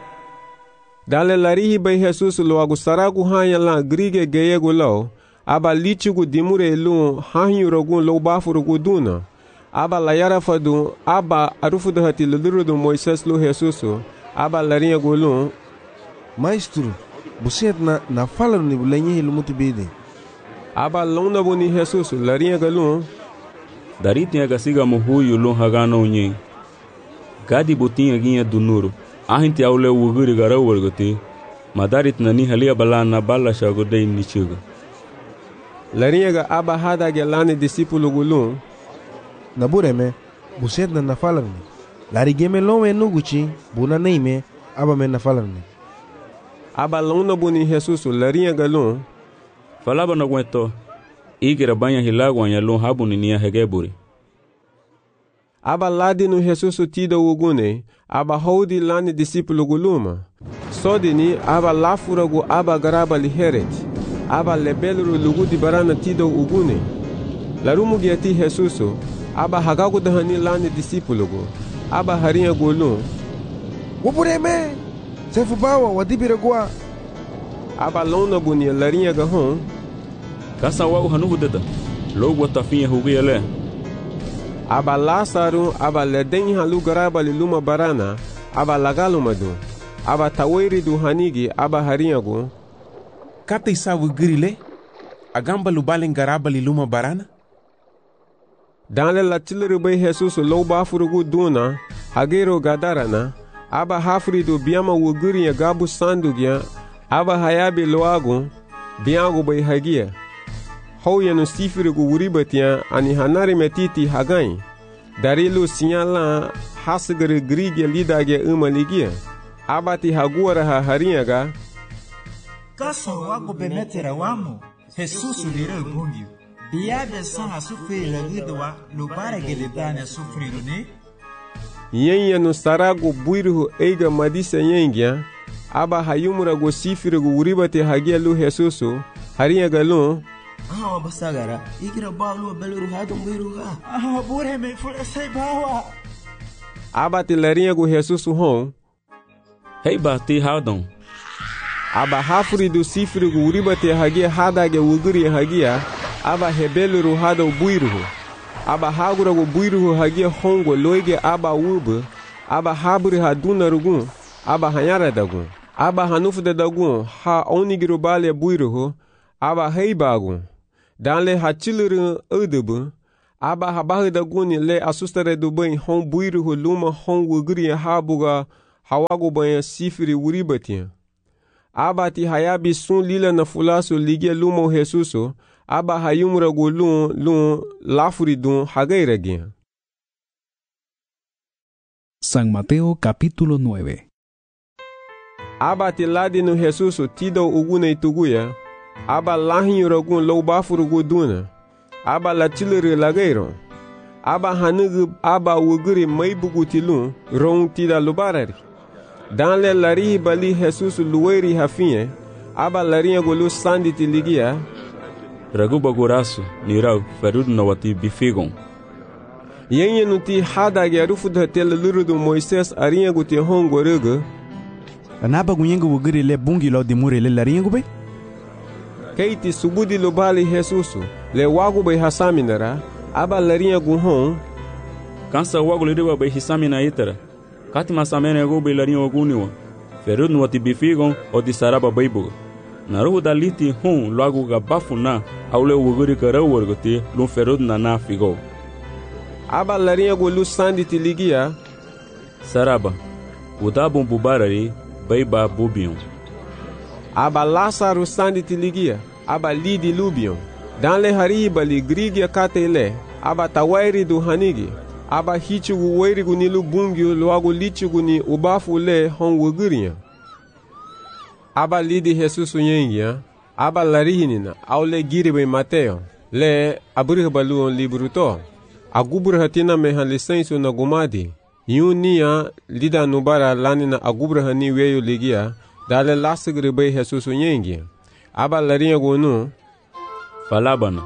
Dale larihi bay Jesusu luago saragu hanya la grige geyego lau. Aba lichugu dimure lu hanyurogun lo bafurugu duna. Aba la yarafadu aba arufudu hati lulurudu Moises lu Jesusu. Aba larinha gu lu. Maestro, você na na fala ni bulenye lumutu bede. Aba lona boni Jesusu larinha gu lu. Daritinha gasiga muhuyu lu hagano unye. Gadi botinha ginha dunuru. Ahinti aule wuguri garawurguti. Madarit nani halia balana bala shagodei nichuga. Larinha ga aba hada gelani discípulo gulu. Nabureme, você na na fala ni. Larigeme lome nuguchi, buna neime, aba me na fala ni. Aba lona boni Jesusu larinha galun. Falaba na guento. Igira banha hilagwa ya lon habuni niya hegeburi. Aba ladi no Jesusu tida ugune. Aba hodi lani discípulo guluma. Sodini aba lafura gu aba garaba liheret. Aba lebeluru lugu di barana tida ugune. Larumu giati Jesusu. Aba hagagu dahani lani discípulo gu. Aba harinha gulun. Wapureme! Sefu bawa wadibira gua. Aba lona bunia larinha gahon. Kasa wagu hanugu deda. Logo watafinha hugia le. Aba Lasaru aba leden halu garaba liluma barana. Aba lagalumadu. Aba tawairi du hanigi aba harinha gu. Kata isawu grile. Agamba lubalen garaba liluma barana. Danle la tileru bay Jesusu lo bafurugu duna. Hagero gadarana. Aba hafri du biama wuguri ya gabu sandugya. Aba hayabi loagu. Biago bay hagia. Hou ya no sifiri gu wuribatia ani hanari metiti hagai. Darilu sinyala hasigari grigya lidagya umaligia. Abati haguara ha harinha ga. Kasa wago benetera wamo. Jesus lira bungi. Biabe san a sufrir la gidwa lubara gelidane sufriru ne. Yenya no sarago buiru eiga madisa yengya. Aba hayumura go sifiri gu wuribate hagia lu Jesusu. Harinha galun. Ah, basagara. Igira balu beluru hadum biruga. Ah, bure me fure sai bawa. Aba tilarinha gu Jesusu hon. Hey bati hadum. Aba hafuri du sifiri gu uribate hagia hadage wuguri hagia. Aba hebeluru hado buiruhu. Aba hagura gu buiruhu hagia hongo loige aba ubu. Aba haburi haduna rugun. Aba hanyara dagun. Aba hanufu de dagun. Ha onigiru bale buiruhu. Aba heibagun. Danle hachiliru udubu. aba habahe da guni le asustare do bem hon buiri ho luma hon wugri habuga hawago banha sifiri wuribatia. Aba ti hayabi sun lila na fulaso ligia luma o Jesuso, aba hayumra go lun lun lafuri dun hagairegia. San Mateo capítulo nueve. Aba ti ladi no Jesuso tida uguna ituguya, aba lahin rogun low bafuru go duna, aba latilere lagairo, aba hanugu aba wuguri maibugu tilun ron tida lubarari. Dan le lari bali Jesus luweri hafinye, aba larinha golu sandi tiligia. Ragu bagurasu, nirau, ferudu na wati bifigon. Yenye nuti hada gerufu da tele lurudu Moises arinha guti hongo rega. Anaba gunyenga wugiri le bungi lo dimure le larinha gube? Keiti subudi lo bali Jesusu, le wagu bay hasaminara, aba larinha guhon. Kansa wagu le dewa bay hisamina itara. Kati masamene go bay larinha oguniwa. Ferudu na wati bifigon o di saraba baybuga. Naruhu daliti hon logo gabafu na aule wugiri karau wargote lun ferudu na na figo. Aba larinha golu sandi tiligia. Saraba, udabon bubarari, baiba bubion. Aba Lázaro sandi tiligia, aba lidi lubion. Dan le hariba li grigia katele, aba tawairi du hanigi, aba hichugu wairigu nilu bungio loago lichugu ni ubafu le hon wugiria. Aba lidi Jesus yengia, aba larihinina, aule giribe Mateo, le abrihabaluon libruto. Agubra hatina meha lisenso na gumadi. Yunia lida nubara lanina agubra hani weyo ligia. Dale lasagre bay Jesus yengi. Aba larinha gonu. Falabana.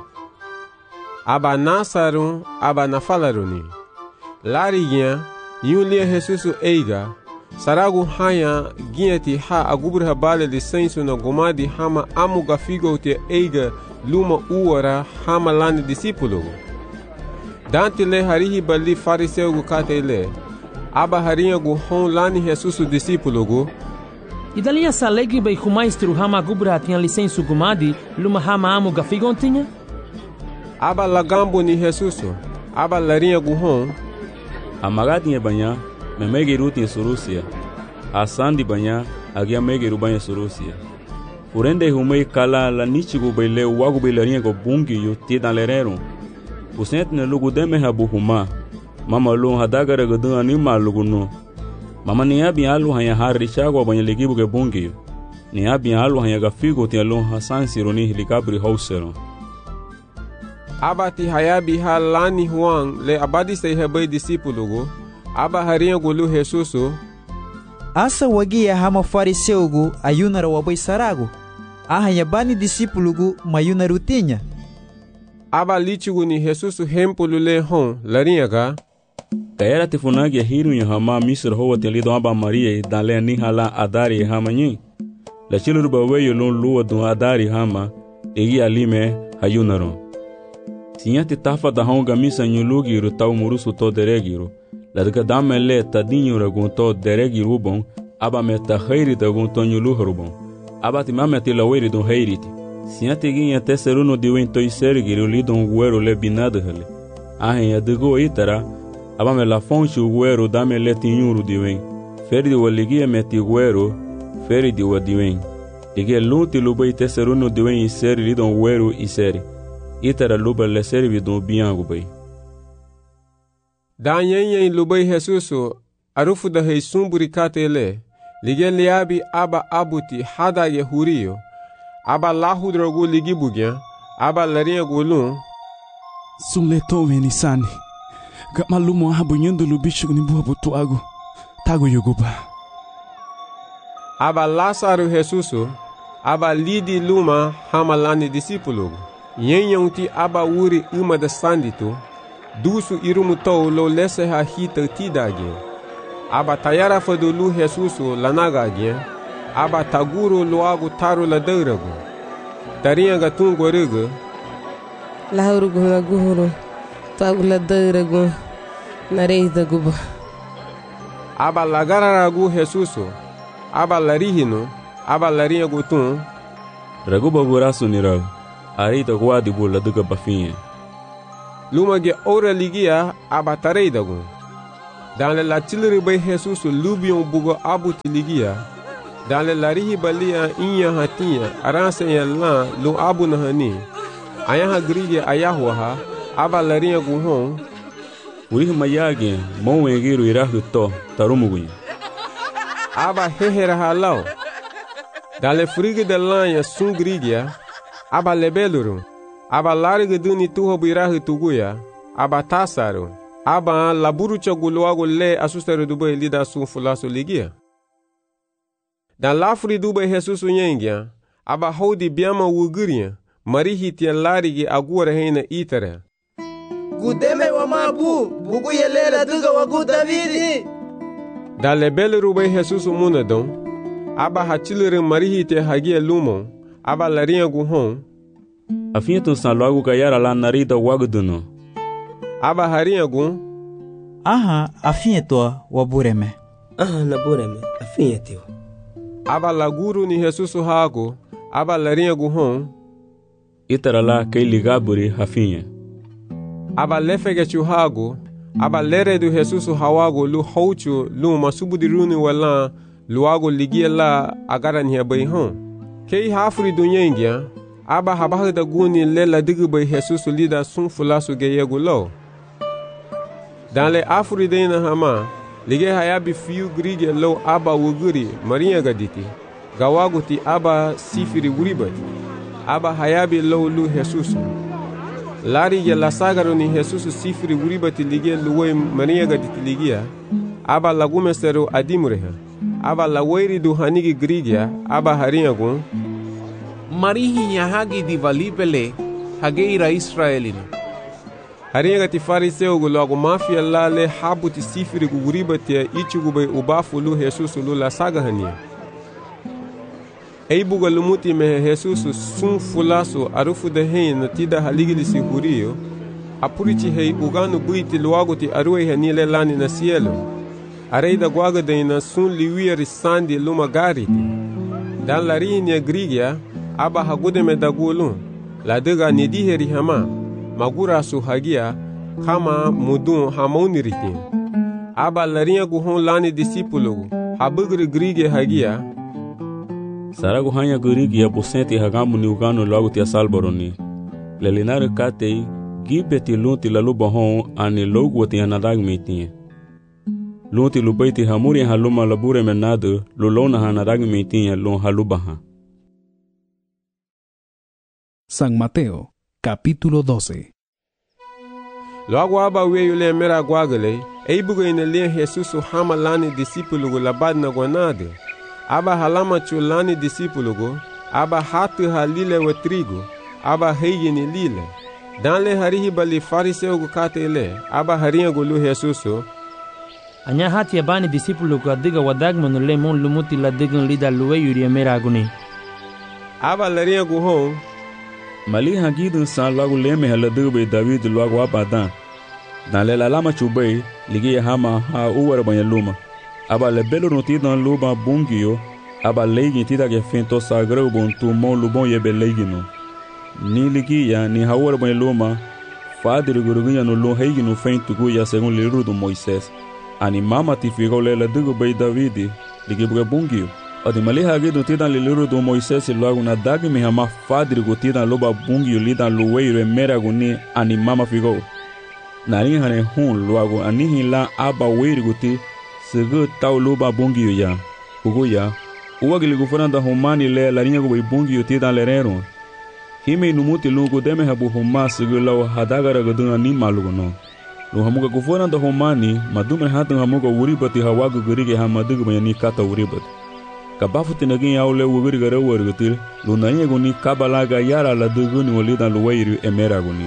Aba nasaru, aba nafalaruni. Larigia, yulia Jesus eiga. Saragu haya gieti ha agubra habale lisenso na gumadi hama amuga figo te eiga luma uara hama lani discípulo. Dante le harihi bali fariseu gu katele. Aba harinha gu hon lani Jesus o discípulo gu. Idalia salegri bay kumaistru hama gubra tinha licença gumadi luma hama amu gafigon tinha? Aba lagambo ni Jesus. Aba larinha gu hon. Amagadinha banha, memegiru tinha surusia. Asandi banha, agia megiru banha surusia. Urende humei kala la nichigu bay le wagu bay larinha gu bungi yu tidan lerero. Pusent ne lugu deme habu huma. Mama lu hadagara gadun anima lugu no. Mama ni abi alu hanya hari chago banya ligibu ke bungi. Ni abi alu hanya gafigo ti alu hasan sironi helikabri hausero. Abati hayabi halani huang le abadi sei hebai discípulo go. Aba harinha gulu Jesuso. Asa wagia hama fariseu go ayunara wabai sarago. Ahanya bani discípulo go mayuna rutinha. Aba lichigu ni Jesus hempulu le hon larinha ga. Kaera te funagi a hiru yu hama misr hoa te lido aba Maria dan le ni hala adari hama nyi. La chiluru ba weyo lon lua dun adari hama egi alime hayunaron. Sinya te tafa da honga misa nyulugi ru tau murusu to deregiru. La dika dame le tadinyu ragun to deregiru bon aba me ta hairi da gun to nyuluhru bon. Aba ti mame te la weiri dun hairiti. Sinya te ginha te seruno diwen to isergiru lidon guero le binada hele. Ahen ya digo itara aba me la fonchi guero dame le tinyuru diwen. Feri di waligia me ti guero, feri di wadiwen. Ige lunti lubai te seruno diwen iseri lidon guero iseri. Itara luba le servi don biangu bai. Dan yen lubai Jesuso arufu da hei sumburi katele. Lige liabi aba abuti hada ye hurio. Aba lahu drogu ligi bugya, aba larinha gulun. Sunle tome ni sani. Ga malumo habu nyendo lubichu ni buhabu tuago. Tago yoguba. Aba Lázaro Jesuso, aba lidi luma hamalani discípulo. Yenyanti aba uri uma da sandito. Dusu irumutou lo lese ha hita tidagye. Aba tayara fadulu Jesuso lanagagye. Aba taguro loago taru la deurago. Tarinha gatun goriga. Lahurugo laguhuro. Tagu la deurago. Narei da guba. Aba lagararagu Jesuso. Aba larihino. Aba larinha gutun. Raguba gurasu nirag. Arita guadi bula duga bafinha. luma ge ora ligia aba tareidagun. Dans le latilri bay Jesus lubion bugo abuti ligia. Dans le larihi balia inya hatia aransa yalla lu abu nahani. Ayaha grige ayahwa aba laria guhon. Wih mayage mowe giru irahu to tarumugunya. Aba hehera halau. Dans le frigo de lanha sun grigia aba lebeluru. Aba larga duni tuho birahu tuguya aba tasaru. Aba laburu chaguluago le asustero dubai lida sun fulaso ligia. Dan lafri dubai Jesus unyengia, aba hodi biama wuguria, marihi tia larigi agura heina itara. Gudeme wa mabu, bugu yelela duga wagu Davidi. Dan lebele rubai Jesus munadon, aba hachilere marihi tia hagia lumo, aba laria guhon. Afinto san logo kayara la narita waguduno. Aba haria gun. Aha, afinto wabureme. Aha, nabureme, afinto. Aba laguru ni Jesus hago, aba larinha guhon. Itara la kei ligaburi hafinha. Aba lefege chuhago, aba lere do Jesus hawago lu houchu lu masubudiruni wala luago ligia la agara ni abayhon. Kei hafri dunyengia, aba habaha da guni lela digi bay Jesus lida sun fulasu geyego lo. Dans le afri dena hama, lige hayabi fiu grige lo aba wuguri maria gaditi. Gawaguti aba sifiri wuribati. Aba hayabi lo lu Jesus. Lari ya la sagaro ni Jesus sifiri wuribati lige luwe maria gaditi ligia. Aba lagume sero adimureha. Aba laweri du hanigi grigia aba hariagun. Marihi yahagi di valibele hageira Israelina. Haringa ti fariseu gu logo mafia lale habu ti sifiri gu guribati ya ichugu bay ubafu lu Jesus lu la saga hania. Eibu ga lumuti mehe Jesus sun fulasu arufu de hein na tida haligili si huriyo. Apurichi hei uganu buiti luago ti aruwe hanile lani na cielo. Areida guaga de ina sun liwia risandi luma gariti. Dan la rinia grigia aba hagude me dagulun. La dega nidiheri hama. Magura su hagia kama mudun hamoniritin. Aba larinha guhon lani discípulo habugri grige hagia. Saragu hanya grige abusenti hagamu ni ugano logo tia salboroni. Lelinare katei gibeti lunti laluba hon ani logo tia nadag metin. Lunti lubaiti hamuri haluma labure menado lulona hanadag metin lon halubaha. San Mateo capítulo doce. Logo aba weyo le mera guagale, eibugo ina le Jesus hama lani discípulo labad na guanade. Aba halama chulani discípulo, aba hatu halile wa trigo, aba heigi ni lile. Dan le harihi bali fariseu gu kate le, aba harinha gulu Jesus. Anya hati abani discípulo gu adiga wadagmano le mon lumuti la digan lida luwe yuri mera aguni. Aba larinha gu hon, Mali hagidun san logo leme haladube David logo abadan. Dan le lalama chubei ligi hama ha uwar banyaluma. Aba le belo noti dan luba bungio aba leigi tida ge fento sagrau bon tu mon lubon ye belegino. Ni ligi ya ni ha uwar banyaluma fadir gurugunya no lo heigino fento guya según le rudo Moisés. Ani mama tifigo le la dugo bei David ligi buga bungio. Odi mali hagidun tidan le liru do Moisés logo na dagi mi hama fadir gutidan loba bungio lidan luweiro e mera guni ani mama figo. Nari hane hun logo anihi la aba weiri guti segu tau loba bungio ya. Kugu ya. Uwagili gufuranda humani le la rinha go bungio tidan lerero. Hime numuti lungu deme habu huma segu lau hadagara gadun ani malugo no. Lu hamuga gufuranda humani madume hatun hamuga uribati hawagu gurige hamadugu mayani kata uribati. Kabafu tinagin yaule wuguri gara wargutil lunanya guni kabalaga yara la duguni walidan luwairu emera guni.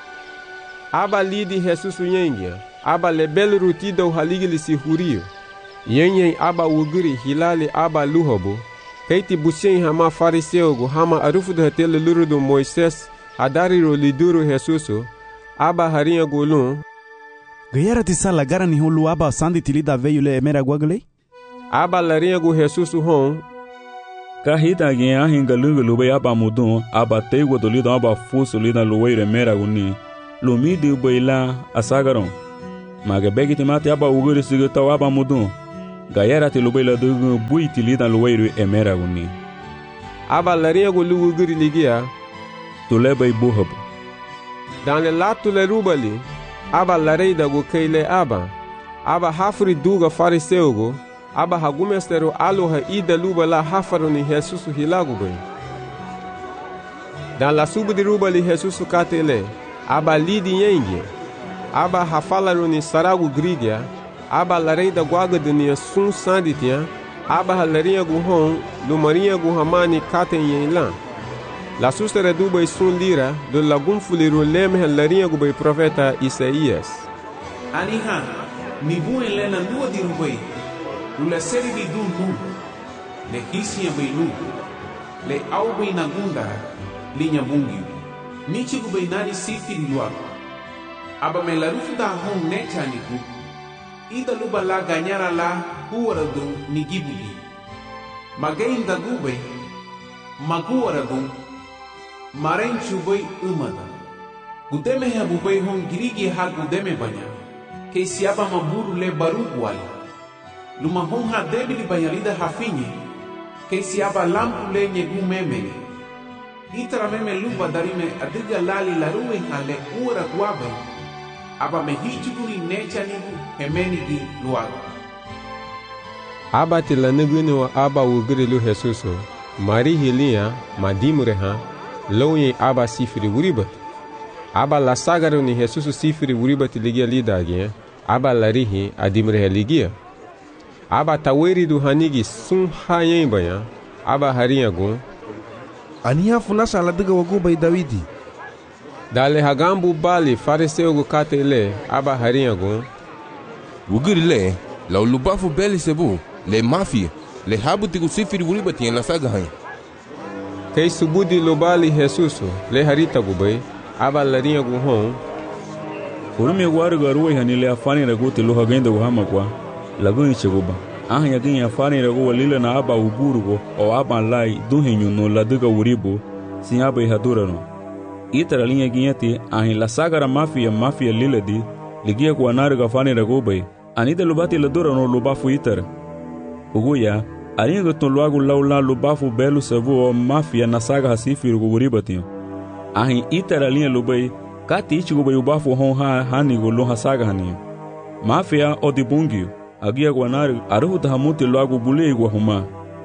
Aba lidi Jesus yengia, aba lebel rutida uhaligili si hurio. Yenye aba wuguri hilali aba luhobo. Keiti busien hama fariseo gu hama arufu da hatele lurudu Moises hadari ro liduru Jesuso. Aba harinha gulun. Gayara tisala gara ni hulu aba sandi tilida veyu le emera guagle? Aba larinha gu Jesus hon. Kahita gen ahinga lungu lube aba mudun aba tego dolido aba fuso lida luweire mera guni. lumidi baila asagaron. Maga begi timati aba uguri sigata aba mudun. Gayera ti lubaila dugu bui ti lidan luwairu emera guni. Aba laria gu lu uguri ligia. Tulebay buhab. Dan le latu le rubali. Aba lareida gu keile aba. Aba hafri duga fariseu gu. Aba hagumesteru aluha ida luba la hafaru ni Jesusu hilagu bai. Dan la subu di rubali Jesusu katele. Aba lidi yengi. Aba hafalaru ni saragu grigia. Aba lareida guaga de nia sun sanditia. Aba halarinha gu hon. Lumarinha gu hamani katen yen lan. La sustere du bai sun lira. Do lagum fuliru leme halarinha gu bai profeta Isaías. Aniha, mi bu en lena nua di rubai. Lula seri di dun nu. Le hisia bai nu. Le au bai nagunda. Linha bungiu. Nichi gu bai nari sifi di luar. Aba me la rufu da hon necha niku. Ida luba la ganyara la huara dun ni gibugi. Magain da gubay. Maguara dun. Maren chubay umada. Gudeme ha bubay hon girigi ha gudeme banya. Kay siapa maburu le baru wali. Luma hon ha debili banyalida hafinye. Kay siapa lampu le nyegu memene. Itara meme luba darime adiga lali laruwe ha le uara guabay. Aba me hichuguri necha nigu hemeni gi luago. Aba tila niguni wa aba ugiri lu Jesuso. Mari hilia madimure ha. Lounye aba sifiri wuribat. Aba la sagaru ni Jesuso sifiri wuribat ligia lidagi. Aba larihi adimure ligia. Aba taweri du hanigi sun hayen baya. Aba harinha gun. Aniha funasa la diga wagu bai Dawidi. Dale hagambu bali fariseu gu katele aba harinha gun. Ugiri le, la ulubafu beli sebu, le mafia, le habu tigu sifiri wuribati en la saga hain. Kei subudi lobali Jesuso, le harita gu bai, aba larinha gu hon. Kurume waru garuwe hani le afani ragu te loha genda gu hama kwa, lagun cheguba. Aha yagin afani ragu walila na aba uburugo, o aba lai duhenyu no la diga wuribo, sin aba ihadura no. Itara linha guinhati ahin la sagara mafia mafia liladi ligia ku anar ga fani ragobai anida lubati la dura no lubafu itara uguya arinha ga ton luagu laula lubafu belu savu o mafia na saga hasifi rugo buribati ahin itara linha lubai kati ichigo bai ubafu hon ha hani go lo hasaga hani mafia o dibungi agia ku anar aruhu tahamuti luagu bule go huma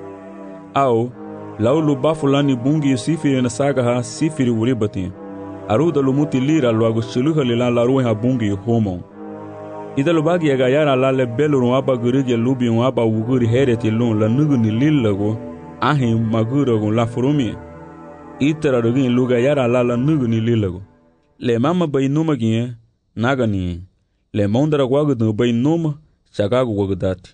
au lau lubafu lani bungi sifiri na saga ha sifiri uribati. Aruda lumuti lira luago shiluha lila laruwe ha bungi homo. Ida lubagi ya gayara la le belu aba gurigi lubi aba uguri hereti lun la nuguni lillago ahi magurago la furumi. Itara rogin luga yara la la nuguni lillago. Le mama bay numa ginye nagani. Le mondara wagudu bay numa chagago wagudati.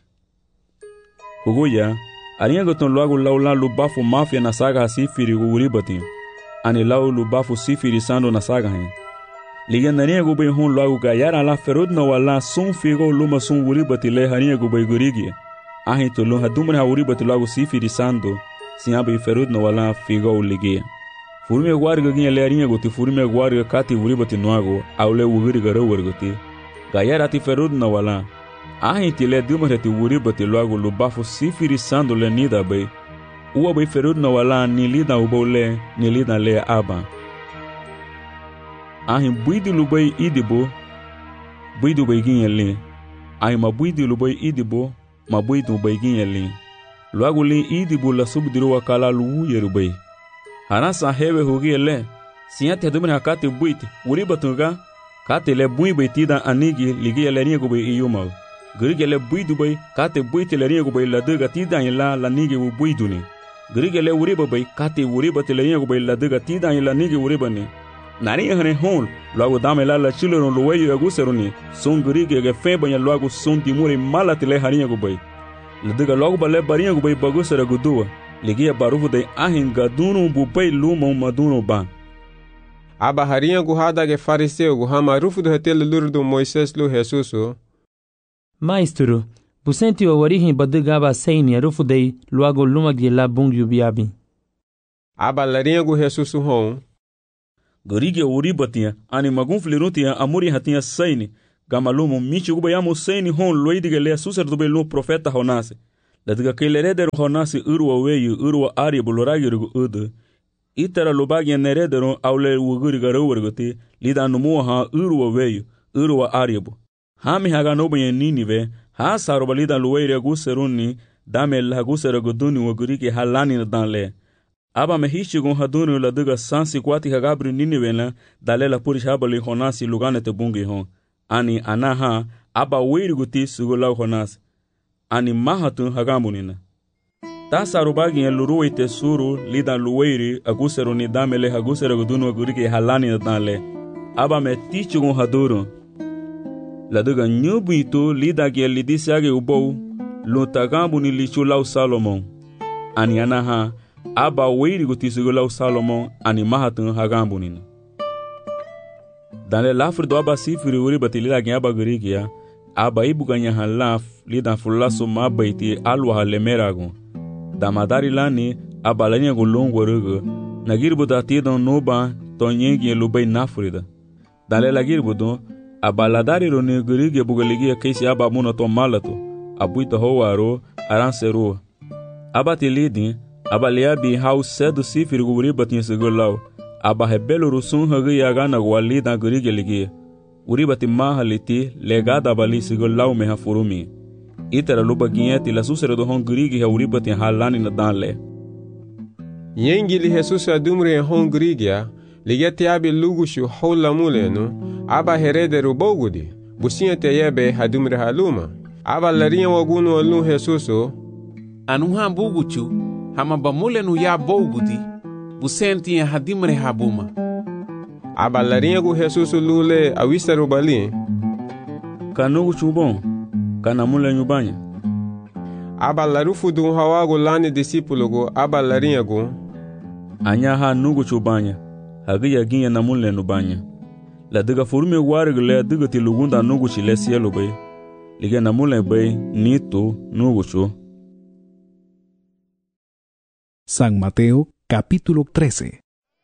Huguya arinha goton logo laula lubafu mafia na saga sifiri uribati ani lau lubafu sifiri sando na saga hen liga narinha go bai hon logo gayara la ferud na wala sun figo luma sun uribati le harinha go bai gurigi ahi to lo hadumre ha uribati logo sifiri sando sinha bai ferud na wala figo ligia furme guarga ginha le harinha go ti furme guarga kati uribati noago aule uguri garo wargoti gayara ti ferud na wala ahin tile dumare ti uribati logo lubafu sifiri sando le nida bai uwa bai ferud na wala ni lida ubole ni lida le aba ahin buidi lubai idibo buidu bai ginyele ahin ma buidi lubai idibo ma buidu bai ginyele logo le idibo la subdiru wakala lu yerubai hanasa hewe hugiele siate dumare hakati buiti uribatuga kate le bui bai tida anigi ligi le ringo bai iyuma Grigele buidu bai kate buite le ringo bai la dega tida la la nige u buiduni Grigele uriba bai kate uriba te le ringo bai la dega tida la nige uriba ni nari hane hon logo dame la la chilo no loyo aguseruni son grige ge fe banya logo son timuri mala te le haringo bai la dega logo bale baringo bai bagusera gudua ligia barufu dai ahin gadunu bu bai lumo madunu ba aba haringo hada ge fariseu gu hama rufu do hetel lurdo Moises lu Jesuso Maestro, busenti o orihin badugaba seini arufudei luago lumagi la bungyu biabi. Aba larinha gu Jesusu hon. Gurige uribatia ani magunflirutia amuri hatia saini gamalumo michi guba yamu saini hon loidige le susar do belo profeta honase. Ladiga kailereder honase urwa weyu urwa ari boloragirgu udu. Itara lobagi nerederon aule wuguriga rowergote lida numuha urwa weyu urwa aribu. Hami haga nobe ninive ha saroba lida luweire guseruni dame la gusera goduni wugurige halani danle. Aba mehichigon haduni ladiga sansi kwati hagabri ninive la dalela purish habali honasi lugane te bungi hon. Ani anaha aba weiriguti sugolau honasi. Ani mahatun hagamunina. Ta sarubagi en luruwe te suru lida luweiri agusero ni damele hagusero gudunu agurike halani na danle. Aba me tichugon haduru. Laduga nyubu ito lida gie lidisiage ubou luntagambu ni lichulau Salomon. Ani anaha aba weiri guti sugolau Salomon ani mahatun hagampunina. Danle lafri do aba sifiri uri bati lida gie aba gurikia aba ibu ganya halaf lida fulaso mabaiti alwa halemeragon. Damadari lani abalanya gulongo rugu nagirbu da tidon noba tonyengi lubay nafrida dale lagirbu abaladari roni gurige bugaligi kaisi aba muna to malato abuita howaro aransero abati lidi abaliabi hau sedu sifir guri batin segulau aba hebelo rusun hagi yagana walida gurige ligi uribati mahaliti legada bali segulau meha furumi itera luba ginyeti la susere do hongurigi ha uribati halani na danle. Yengi li Jesus adumre hongurigia ligeti abi lugushu hola mulenu aba herede rubogudi busiente yebe hadumre haluma aba laria wagunu alun Jesuso anu ha buguchu hama bamulenu ya bogudi busenti hadimre habuma aba laria gu Jesuso lule awisa rubali kanugu chubon kana mule nyubanya aba larufu du hawago lani disipulugo aba larinyago anya ha nugu chubanya hagiya ginya na mule nubanya la diga furume wargle diga tilugunda nugu chile cielo bay liga na mule bay nito nugu chu. San Mateo capítulo trece.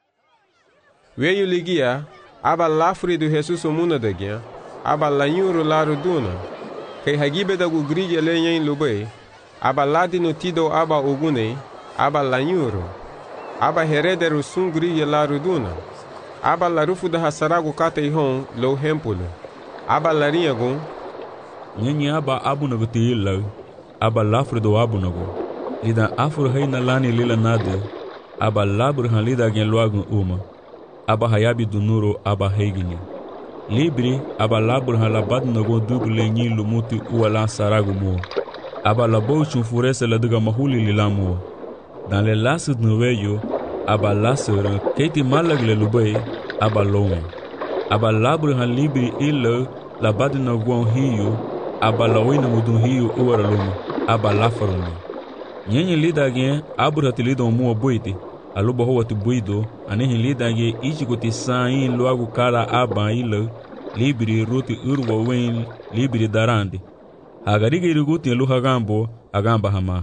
Veio ligia aba lafri do Jesus muna dagia aba lanyuru laru duna kay hagibe da gugrige lenyen lubay aba ladi no tido aba ogune aba lanyuro aba herederu sungrige la ruduna aba larufu da hasarago kate ihon lo hempulo aba larinyago nyenye aba abu naguti illa aba lafri do abu nago lida afur hayna lani lila nade aba labur han lida gen loagun uma aba hayabi dunuro aba heiginya libri aba labur han labad nago duble nyi lumuti uala sarago mo aba labo chunfurese la diga mahuli lilamu dans les lasses de noveyo aba lasera keti malagle lubay aba lowe aba labur han libri illa labad nago hiyo aba lawina mudun hiyo uara lumu aba lafaruni nyenye lidage abura tilido mu boiti aluba ho watu buido anehi lidage ichikuti sain loagu kala aba illa libri roti urwa wen libri darandi hagarige iruguti lu hagambo agamba hama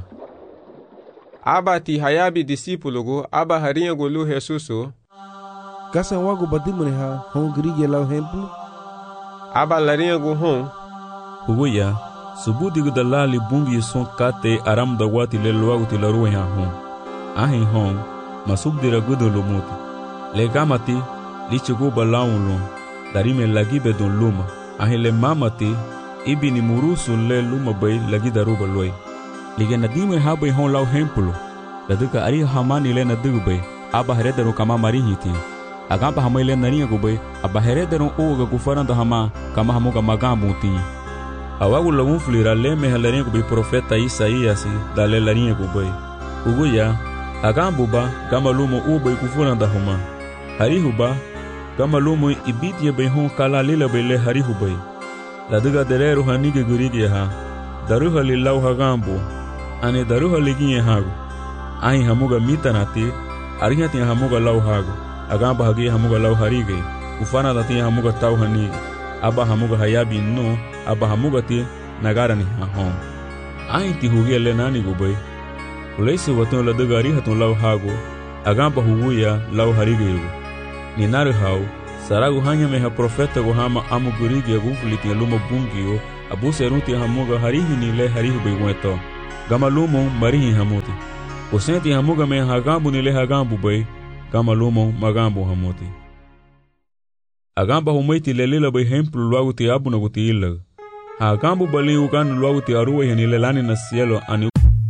aba ti hayabi disipulugo aba harinyago lu Jesuso kasa wago badimre ha hongirige la hemplo aba larinyago hon hugoya subudigo dalali bungi son kate aram da wati le loagu ti la ruwe ha hon ahin hon masubdira gudo lumuti le gamati lichigo balawun darime lagibe don luma ahin le mamati ibini murusu le luma bay lagi daruba loy lige nadime habe hon law hemplo laduka ari hamani le nadu bay aba heredero kama mari hiti agamba hamile nariya go bay aba heredero oga go faranda hama kama hamuga magambu ti awagu lagun flira le me halariya go bay profeta Isaías dale lariya go bay uguya agambu ba kama lumo o bay ku faranda hama harihuba kama lumo ibiti bay hon kala lila bay le harihuba laduga dereru hanige gurige ha daruha lilau hagambo ane daruha liginye hago ai hamuga mitanati arihati hamuga lau hago agamba hagi hamuga lau harige ufana dati hamuga tau hanige aba hamuga hayabi no aba hamuga ti nagara ni hahom ai ti huge le nani gubay ulese waton laduga arihaton lau hago agamba huguya lau harige yugo ni naru hau saragu hanya meha profeta go hama amu gurigi ya gufliti ya luma bungio abu seruti hamuga harihi ni le harihi beweto gama lumo marihi hamuti osenti hamuga me hagambu ni le hagambu bay gama lumo magambu hamuti agamba humaiti le lila bay hemplu luagu ti abu na guti illa hagambu bali ugan luagu ti aruwe ni le lani na cielo ani.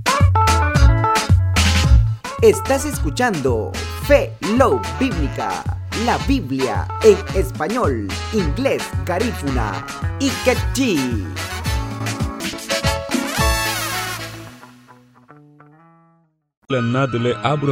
Estás escuchando Fe Love Bíblica, la Biblia en español, inglés, garífuna y quechí. La nadle abro